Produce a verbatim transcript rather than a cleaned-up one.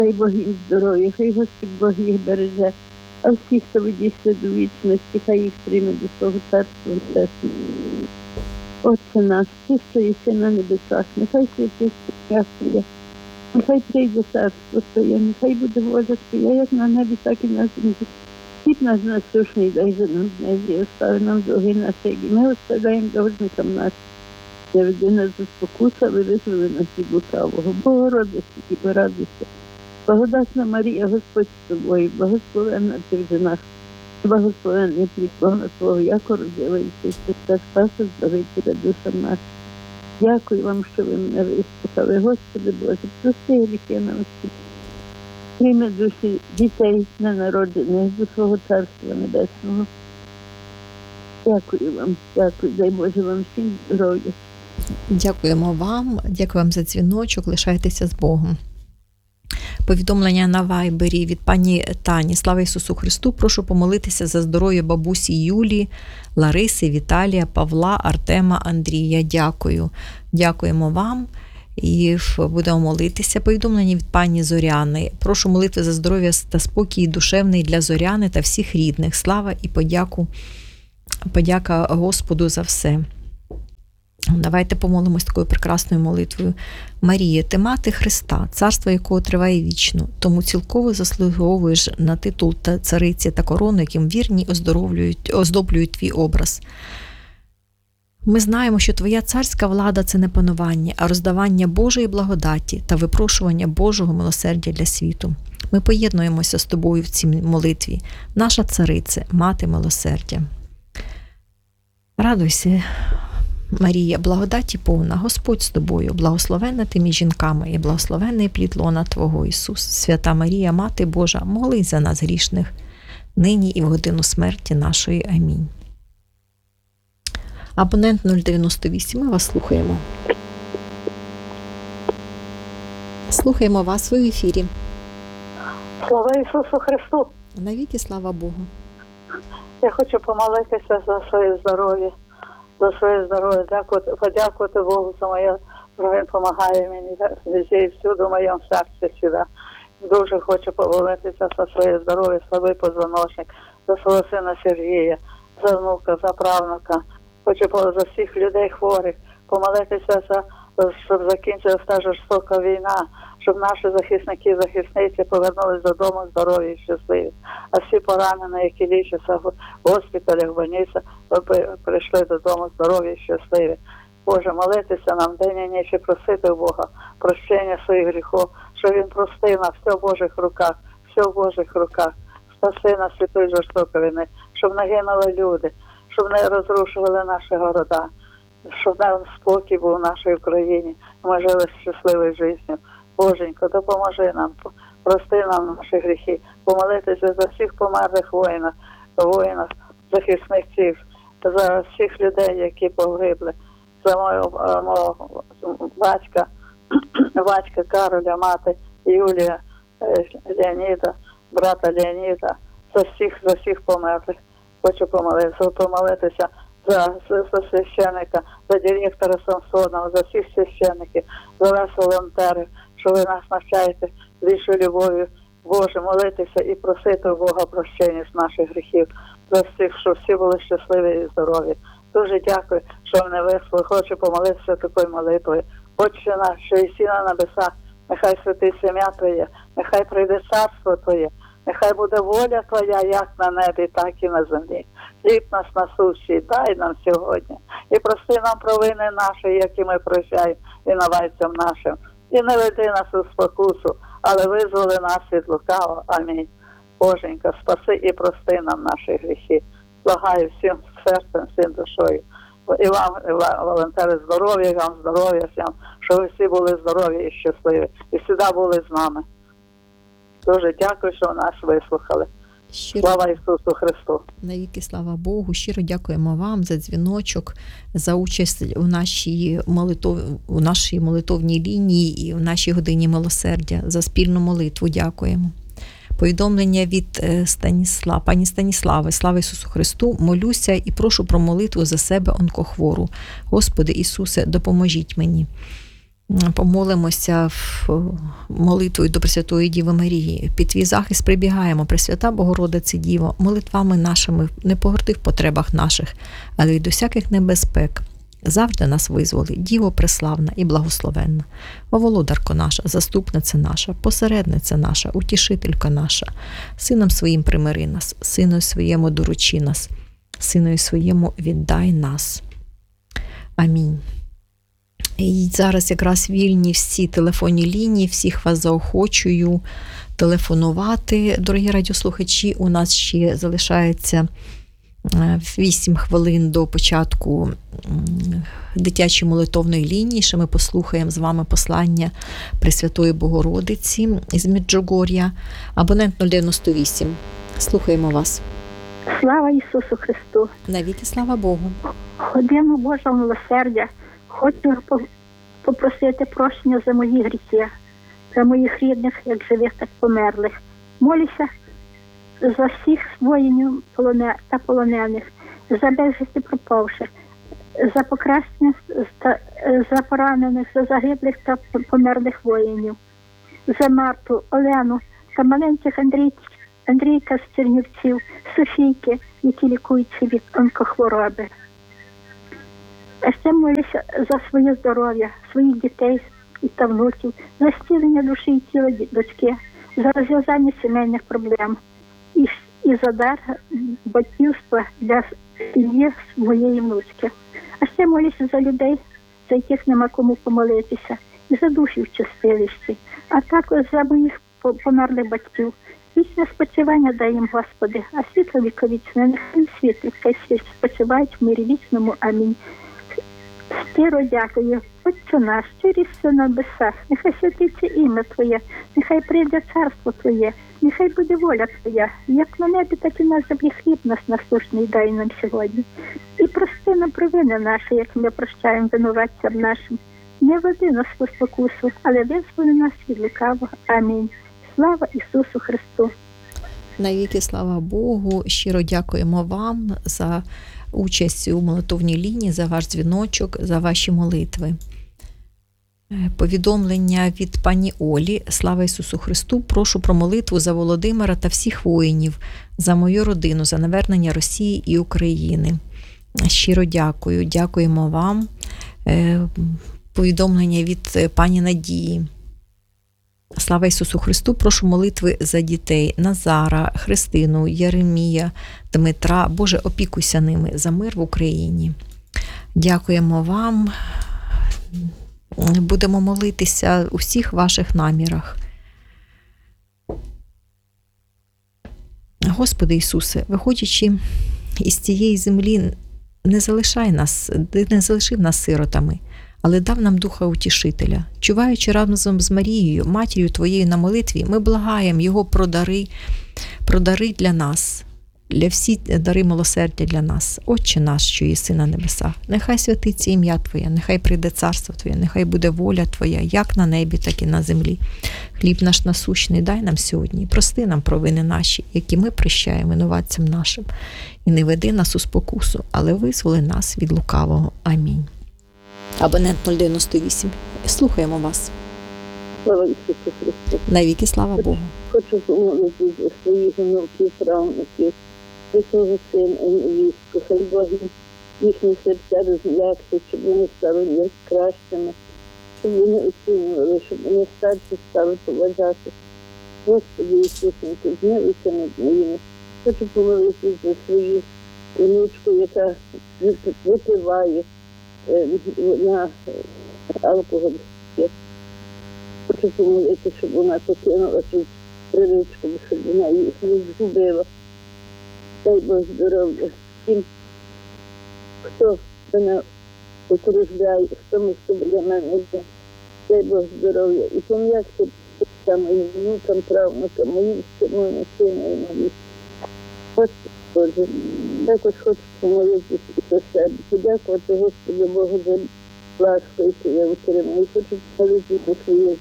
Хай Бог їм здоров'я, хай Господь Бог їх береже, а всі, хто відійшли до вічності, хай їх прийме до свого царства небесного. Отче наш, ти, що єси на небесах, нехай святиться ім'я Твоє, нехай прийде царство Твоє, нехай буде воля Твоя, як на небі, так і на землі. Хліб наш насущний дай же нам днес, і остави нам долги наші, як і ми оставляємо должникам нашим. Не веди нас до спокуси, але визволи нас від лукавого. Богородице, і радуйся. Благодатна Марія, Господь з тобою, благословенна ти в жінах, благословенний плід лона Твого, яко родила Ісус Христа, Спаса, Збавителя душам нашим. Дякую вам, що ви мене вислухали. Господи Боже, прости гріхи нам всі. Прийми душі дітей ненароджених до свого Царства Небесного. Дякую вам, дякую, дай Боже вам всім здоров'я. Дякуємо вам, дякую вам за дзвіночок, лишайтеся з Богом. Повідомлення на Вайбері від пані Тані. Слава Ісусу Христу! Прошу помолитися за здоров'я бабусі Юлії, Лариси, Віталія, Павла, Артема, Андрія. Дякую. Дякуємо вам. І будемо молитися. Повідомлення від пані Зоряни. Прошу молитви за здоров'я та спокій душевний для Зоряни та всіх рідних. Слава і подяку, подяка Господу за все. Давайте помолимось такою прекрасною молитвою. Марія, ти мати Христа, царство якого триває вічно, тому цілково заслуговуєш на титул та цариці та корону, яким вірні оздоровлюють, оздоблюють твій образ. Ми знаємо, що твоя царська влада – це не панування, а роздавання Божої благодаті та випрошування Божого милосердя для світу. Ми поєднуємося з тобою в цій молитві. Наша царице, мати милосердя. Радуйся, Марія, благодаті повна, Господь з тобою, благословенна ти між жінками і благословенний плід лона Твого, Ісус. Свята Марія, Мати Божа, молись за нас грішних, нині і в годину смерті нашої. Амінь. Абонент нуль дев'яносто вісім, ми вас слухаємо. Слухаємо вас, ви в ефірі. Слава Ісусу Христу! Навіки слава Богу. Я хочу помолитися за своє здоров'я, за своє здоров'я, дякувати, подякувати Богу за моє здоров'я. Він допомагає мені везде і всюди, в моєму серці сюди. Дуже хочу помолитися за своє здоров'я, слабий позвоночник, за свого сина Сергія, за внука, за правнука. Хочу за всіх людей хворих, помолитися, за, щоб закінчилася та жорстока війна, щоб наші захисники і захисниці повернулись додому здорові і щасливі. А всі поранені, які лічаться в госпіталях, в больницях, прийшли додому здорові і щасливі. Боже, молитися нам день і ніч і просити у Бога прощення своїх гріхів, щоб Він простив нас, все в Божих руках, все в Божих руках. Спаси нас від тої жорстокої війни, щоб не гинули люди, щоб не розрушували наші города, щоб нам спокій був в нашій Україні, ми жили щасливою життю. Боженько, допоможи нам, прости нам наші гріхи, помолитися за всіх померлих воїнів, воїнів, захисників, за всіх людей, які погибли, за мого, мого батька, батька Кароля, мати Юлія, Леоніда, брата Леоніда, за всіх, за всіх померлих. Хочу помолитися, помолитися за, за священника, за директора Самсонова, за всіх священників, за вас волонтерів, що ви нас навчаєте більшою любов'ю, Боже, молитися і просити у Бога прощення з наших гріхів, за всіх, щоб всі були щасливі і здорові. Дуже дякую, що мене вислухали. Хочу помолитися такою молитвою. Отче наш, що єси на небесах, нехай святиться ім'я Твоє, нехай прийде царство Твоє, нехай буде воля Твоя, як на небі, так і на землі. Хліб нас насущний дай нам сьогодні. І прости нам провини наші, які ми прощаємо винуватцям нашим. І не веди нас у спокусу, але визволи нас від лукавого. Амінь. Боженька, спаси і прости нам наші гріхи. Благаю всім серцем, всім душою. І вам, і вам, волонтери, здоров'я, і вам здоров'я всім, щоб ви всі були здорові і щасливі. І завжди були з нами. Дуже дякую, що нас вислухали. Щиро... Слава Ісусу Христу! Навіки слава Богу! Щиро дякуємо вам за дзвіночок, за участь у нашій, молитов... у нашій молитовній лінії і в нашій годині милосердя, за спільну молитву дякуємо. Повідомлення від Станіслава. Пані Станіслави, слава Ісусу Христу, молюся і прошу про молитву за себе онкохвору. Господи Ісусе, допоможіть мені. помолимося в молитвою до Пресвятої Діви Марії. Під твій захист прибігаємо, Пресвята Богородице Діво, молитвами нашими не погорди в потребах наших, але й до всяких небезпек. Завжди нас визволи, Діво преславна і благословенна, Оволодарко наша, заступниця наша, посередниця наша, утішителька наша, Сином своїм примири нас, Сину своєму доручи нас, Сину своєму віддай нас. Амінь. І зараз якраз вільні всі телефонні лінії, всіх вас заохочую телефонувати. Дорогі радіослухачі, у нас ще залишається вісім хвилин до початку дитячої молитовної лінії, що ми послухаємо з вами послання Пресвятої Богородиці із Меджугор'я. Абонент нуль дев'яносто вісім. Слухаємо вас. Слава Ісусу Христу! Навіки слава Богу! Годину Божого милосердя хочу попросити прощення за мої гріхи, за моїх рідних, як живих, так померлих. Молюся за всіх воїнів та полонених, за безвісти пропавших, за покреснення, за поранених, за загиблих та померлих воїнів, за Марту, Олену та маленьких Андрій, Андрійка з Чернівців, Софійки, які лікуються від онкохвороби. А ще молюся за своє здоров'я, своїх дітей та внуків, за зцілення душі і тіла дочки, за розв'язання сімейних проблем і, і за дар батьківства для сім'ї моєї внучки. А ще молюся за людей, за яких нема кому помолитися, і за душі в чистилищі, а також за моїх померлих батьків. Вічне спочивання дай їм, Господи, а світло віковічне, нехай світло, хай світ спочивають в мирі вічному. Амінь. Щиро дякую, Отче наш, що рісся на небесах, нехай святиться ім'я Твоє, нехай прийде царство Твоє, нехай буде воля Твоя, як на небі, так і на землі хліб наш насущний дай нам сьогодні. І прости нам провини наші, як ми прощаємо винуватцям нашим. Не веди нас у спокусу, але визволи нас від лукавого. Амінь. Слава Ісусу Христу! Навіки слава Богу! Щиро дякуємо вам за участь у молитовній лінії, за ваш дзвіночок, за ваші молитви. Повідомлення від пані Олі. Слава Ісусу Христу! Прошу про молитву за Володимира та всіх воїнів, за мою родину, за навернення Росії і України. Щиро дякую. Дякуємо вам. Повідомлення від пані Надії. Слава Ісусу Христу! Прошу молитви за дітей Назара, Христину, Єремія, Дмитра. Боже, опікуйся ними, за мир в Україні. Дякуємо вам. Будемо молитися у всіх ваших намірах. Господи Ісусе, виходячи із цієї землі, не залишай нас, не залишив нас сиротами, але дав нам Духа Утішителя. Чуваючи разом з Марією, матір'ю Твоєю на молитві, ми благаємо Його про дари, про дари для нас, для всі дари милосердя для нас. Отче наш, що єси на небесах, нехай святиться ім'я Твоє, нехай прийде царство Твоє, нехай буде воля Твоя, як на небі, так і на землі. Хліб наш насущний дай нам сьогодні, прости нам провини наші, які ми прощаємо винуватцям нашим. І не веди нас у спокусу, але визволи нас від лукавого. Амінь. Абонент нуль дев'яносто вісім. Слухаємо вас. Слава Ісусу Христу! Навіки слава Богу! Хочу помолитися за своїх внуків, правнуків, за свого сина і невістку. Хай Бог їхні серця розм'якся, щоб вони стали кращими, щоб вони оцінювали, щоб вони старші стали поважати. Господи Ісусенько, змилуйся над моїми. Хочу помолитися за свою внучку, яка випиває на алкоголь. Хочу помолити, щоб вона покинула цю привичку, щоб вона їх не згубила. Дай Бог здоров'я всім, хто мене окружляє, хто для мене йде. Дай Бог здоров'я. І пом'якся моїм внукам, правнукам, моїм сину, сину і моїм. Господи Боже, також хочу помолитися і про себе, подякувати Господу Богу за ласку, яку я отримую. Хочу помолитися за своє